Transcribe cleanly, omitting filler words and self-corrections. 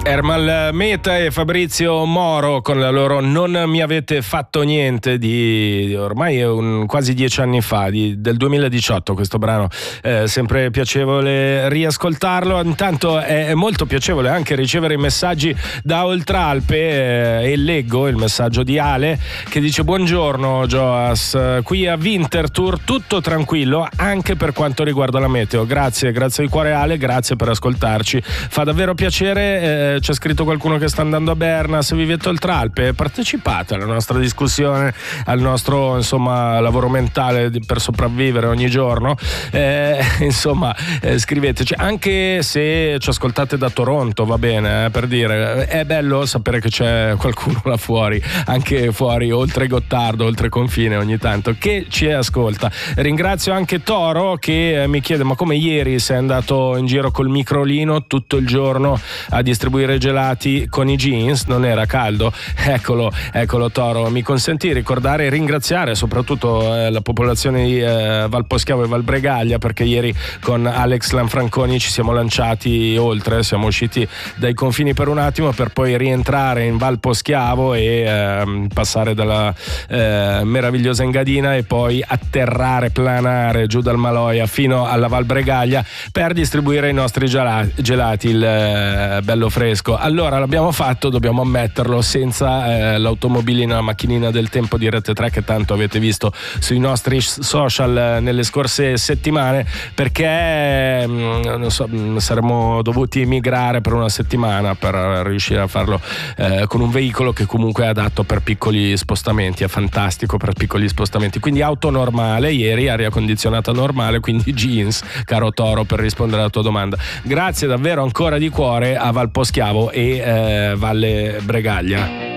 Ermal Meta e Fabrizio Moro con la loro Non mi avete fatto niente di ormai quasi 10 anni fa, del 2018 questo brano, sempre piacevole riascoltarlo. Intanto è molto piacevole anche ricevere i messaggi da Oltralpe e leggo il messaggio di Ale che dice: buongiorno Joas, qui a Winterthur tutto tranquillo anche per quanto riguarda la meteo, grazie di cuore Ale, grazie per ascoltarci, fa davvero piacere. C'è scritto qualcuno che sta andando a Berna. Se vivete Oltralpe, partecipate alla nostra discussione, al nostro lavoro mentale per sopravvivere ogni giorno, scriveteci anche se ci ascoltate da Toronto, va bene, per dire, è bello sapere che c'è qualcuno là fuori, anche fuori, oltre Gottardo, oltre confine ogni tanto, che ci ascolta. Ringrazio anche Toro che mi chiede: ma come ieri sei andato in giro col microlino tutto il giorno a distribuire gelati con i jeans, non era caldo? Eccolo Toro, mi consenti di ricordare e ringraziare soprattutto la popolazione di Valposchiavo e Valbregaglia, perché ieri con Alex Lanfranconi ci siamo lanciati oltre, siamo usciti dai confini per un attimo per poi rientrare in Valposchiavo e passare dalla meravigliosa Engadina e poi atterrare, planare giù dal Maloia fino alla Valbregaglia per distribuire i nostri gelati, il bello fresco. Allora l'abbiamo fatto, dobbiamo ammetterlo, senza l'automobilina, la macchinina del tempo di Rete 3 che tanto avete visto sui nostri social nelle scorse settimane, perché saremmo dovuti migrare per una settimana per riuscire a farlo con un veicolo che comunque è adatto per piccoli spostamenti, è fantastico per piccoli spostamenti. Quindi auto normale ieri, aria condizionata normale, quindi jeans, caro Toro, per rispondere alla tua domanda. Grazie davvero ancora di cuore a Valposchiavo e Valle Bregaglia.